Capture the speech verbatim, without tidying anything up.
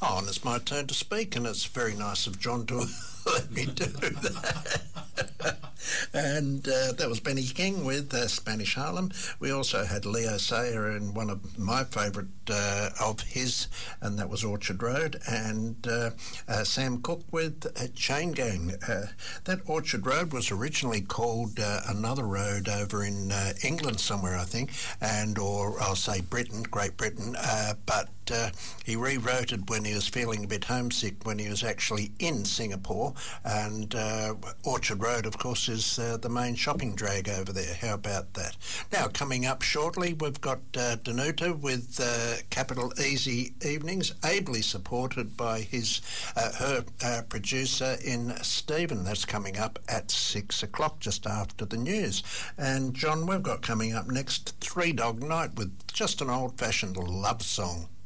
Oh, and it's my turn to speak, and it's very nice of John to let me do that. And uh, that was Benny King with uh, Spanish Harlem. We also had Leo Sayer in one of my favourite uh, of his, and that was Orchard Road, and uh, uh, Sam Cooke with uh, Chain Gang. Uh, that Orchard Road was originally called uh, another road over in uh, England somewhere, I think, and or I'll say Britain, Great Britain, uh, but uh, he rewrote it when he was feeling a bit homesick when he was actually in Singapore, and uh, Orchard Road, of course, is uh, the main shopping drag over there. How about that? Now, coming up shortly, we've got uh, Danuta with uh, Capital Easy Evenings, ably supported by his uh, her uh, producer in Stephen. That's coming up at six o'clock, just after the news. And John, we've got coming up next Three Dog Night with just an old-fashioned love song.